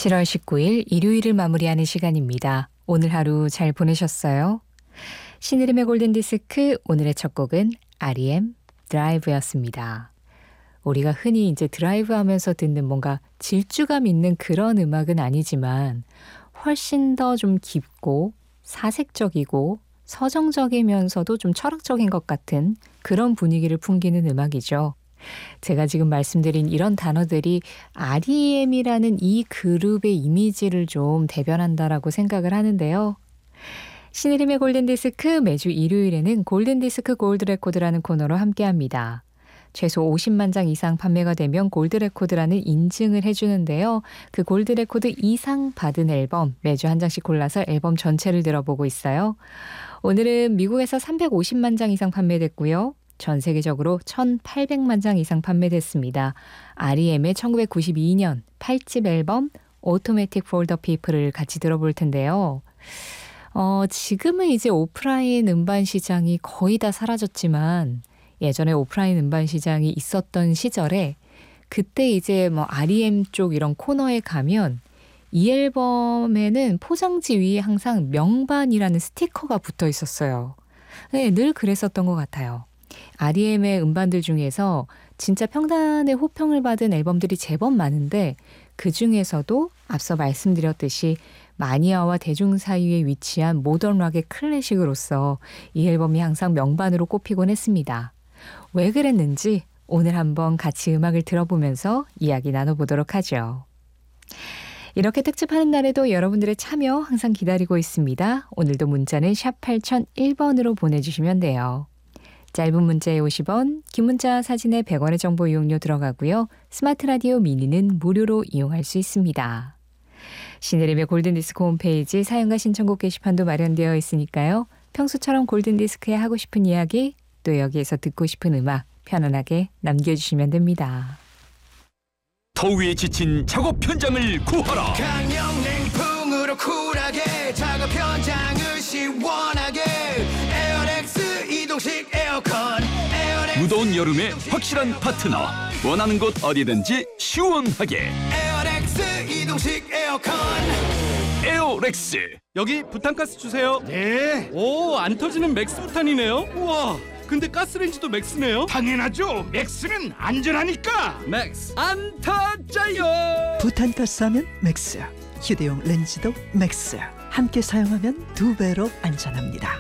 7월 19일 일요일을 마무리하는 시간입니다. 오늘 하루 잘 보내셨어요? 신의림의 골든디스크 오늘의 첫 곡은 R.E.M. 드라이브였습니다. 우리가 흔히 이제 드라이브 하면서 듣는 뭔가 질주감 있는 그런 음악은 아니지만 훨씬 더 좀 깊고 사색적이고 서정적이면서도 좀 철학적인 것 같은 그런 분위기를 풍기는 음악이죠. 제가 지금 말씀드린 이런 단어들이 R.E.M이라는 이 그룹의 이미지를 좀 대변한다라고 생각을 하는데요. 신의림의 골든디스크 매주 일요일에는 골든디스크 골드레코드라는 코너로 함께합니다. 최소 50만 장 이상 판매가 되면 골드레코드라는 인증을 해주는데요. 그 골드레코드 이상 받은 앨범 매주 한 장씩 골라서 앨범 전체를 들어보고 있어요. 오늘은 미국에서 350만 장 이상 판매됐고요. 전 세계적으로 1,800만 장 이상 판매됐습니다. R.E.M의 1992년 8집 앨범 Automatic for the People을 같이 들어볼 텐데요. 지금은 이제 오프라인 음반 시장이 거의 다 사라졌지만 예전에 오프라인 음반 시장이 있었던 시절에 그때 이제 뭐 R.E.M 쪽 이런 코너에 가면 이 앨범에는 포장지 위에 항상 명반이라는 스티커가 붙어 있었어요. 네, 늘 그랬었던 것 같아요. R.E.M의 음반들 중에서 진짜 평단의 호평을 받은 앨범들이 제법 많은데 그 중에서도 앞서 말씀드렸듯이 마니아와 대중 사이에 위치한 모던 락의 클래식으로서 이 앨범이 항상 명반으로 꼽히곤 했습니다. 왜 그랬는지 오늘 한번 같이 음악을 들어보면서 이야기 나눠보도록 하죠. 이렇게 특집하는 날에도 여러분들의 참여 항상 기다리고 있습니다. 오늘도 문자는 샵 8001번으로 보내주시면 돼요. 짧은 문자에 50원, 긴 문자 사진에 100원의 정보 이용료 들어가고요. 스마트 라디오 미니는 무료로 이용할 수 있습니다. 신혜림의 골든디스크 홈페이지 사연과 신청곡 게시판도 마련되어 있으니까요. 평소처럼 골든디스크에 하고 싶은 이야기, 또 여기에서 듣고 싶은 음악 편안하게 남겨주시면 됩니다. 더위에 지친 작업 현장을 구하라. 강력냉풍으로 쿨하게 작업 현장을 시원하게 에어렉스 이동식 에어컨 무더운 여름에 확실한 파트너. 원하는 곳 어디든지 시원하게 에어렉스 이동식 에어컨. 에어렉스. 여기 부탄가스 주세요. 네, 오, 안 터지는 맥스 부탄이네요. 우와, 근데 가스레인지도 맥스네요. 당연하죠. 맥스는 안전하니까. 맥스 안 터져요. 부탄가스 하면 맥스, 휴대용 렌즈도 맥스. 함께 사용하면 2배로 안전합니다.